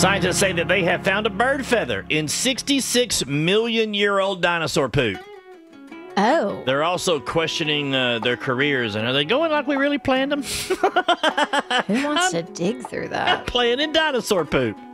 Scientists say that they have found a bird feather in 66-million-year-old dinosaur poop. Oh. They're also questioning their careers, and are they going like we really planned them? Who wants to dig through that? Playing in dinosaur poop.